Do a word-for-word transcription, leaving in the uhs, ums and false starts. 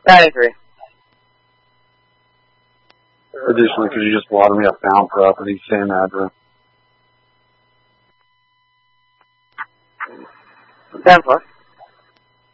I agree. Additionally, could you just water me a found property, same address? Denver.